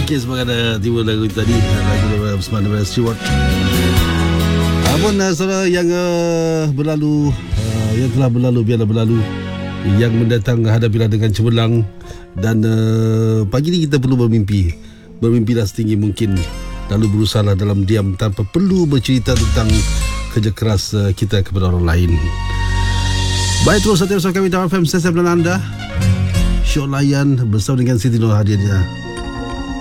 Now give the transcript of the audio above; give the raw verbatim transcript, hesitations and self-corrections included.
Okey, semangat uh, tiba lagu tadi, lagu daripada Usman Stewart. Apapun uh, saudara yang uh, berlalu, uh, yang telah berlalu biarlah berlalu. Yang mendatang hadapilah dengan cemerlang. Dan uh, pagi ni kita perlu bermimpi. Bermimpilah setinggi mungkin. Lalu berusahalah dalam diam tanpa perlu bercerita tentang kerja keras uh, kita kepada orang lain. Baik, terus hati bersama kami Dalam F M Stesen anda. Syok Layan bersama dengan Siti Nurhaliana.